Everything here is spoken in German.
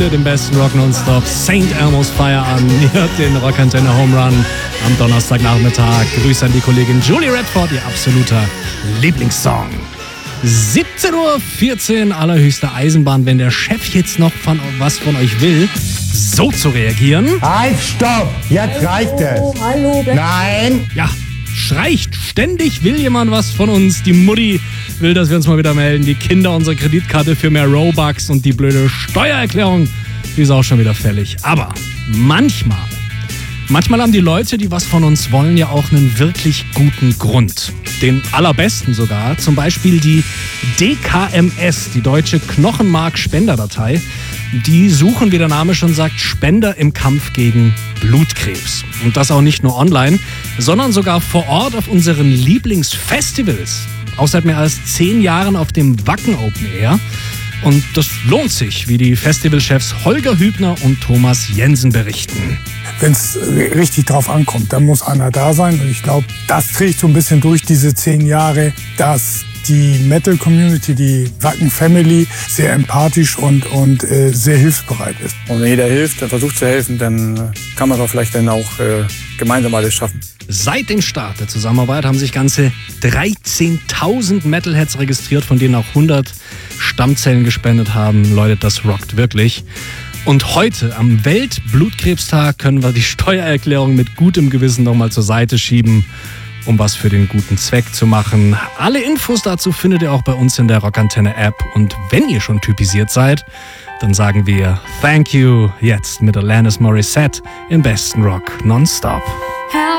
Den besten Rock Nonstop, St. Elmo's Fire an. Ihr hört den Rockantenne Home Run am Donnerstagnachmittag. Grüße an die Kollegin Julie Redford, ihr absoluter Lieblingssong. 17:14 Uhr, allerhöchste Eisenbahn. Wenn der Chef jetzt noch was von euch will, so zu reagieren. Halt, stopp! Jetzt reicht es! Hallo, Nein! Ja, reicht. Ständig will jemand was von uns. Die Mutti will, dass wir uns mal wieder melden. Die Kinder unsere Kreditkarte für mehr Robux und die blöde Steuererklärung, die ist auch schon wieder fällig. Aber manchmal haben die Leute, die was von uns wollen, ja auch einen wirklich guten Grund. Den allerbesten sogar. Zum Beispiel die DKMS, die Deutsche Knochenmark-Spenderdatei. Die suchen, wie der Name schon sagt, Spender im Kampf gegen Blutkrebs. Und das auch nicht nur online, sondern sogar vor Ort auf unseren Lieblingsfestivals. Auch seit mehr als 10 Jahren auf dem Wacken Open Air. Und das lohnt sich, wie die Festivalchefs Holger Hübner und Thomas Jensen berichten. Wenn es richtig drauf ankommt, dann muss einer da sein. Und ich glaube, das trägt so ein bisschen durch diese 10 Jahre, dass die Metal-Community, die Wacken-Family sehr empathisch und sehr hilfsbereit ist. Und wenn jeder hilft, dann versucht zu helfen, dann kann man doch vielleicht dann auch gemeinsam alles schaffen. Seit dem Start der Zusammenarbeit haben sich ganze 13.000 Metalheads registriert, von denen auch 100 Stammzellen gespendet haben. Leute, das rockt wirklich. Und heute, am Weltblutkrebstag, können wir die Steuererklärung mit gutem Gewissen nochmal zur Seite schieben, um was für den guten Zweck zu machen. Alle Infos dazu findet ihr auch bei uns in der Rockantenne-App. Und wenn ihr schon typisiert seid, dann sagen wir Thank you jetzt mit Alanis Morissette im besten Rock nonstop.